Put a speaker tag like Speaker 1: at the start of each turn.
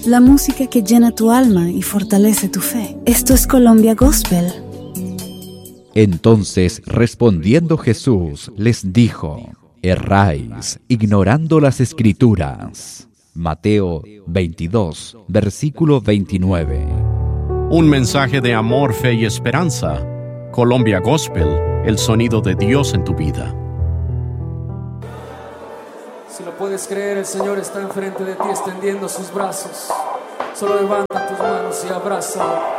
Speaker 1: la música que llena tu alma y fortalece tu fe. Esto es Colombia Gospel.
Speaker 2: Entonces, respondiendo Jesús, les dijo: erráis, ignorando las Escrituras. Mateo 22, versículo 29.
Speaker 3: Un mensaje de amor, fe y esperanza. Colombia Gospel, el sonido de Dios en tu vida.
Speaker 4: Si lo puedes creer, el Señor está enfrente de ti extendiendo sus brazos. Solo levanta tus manos y abrázalo.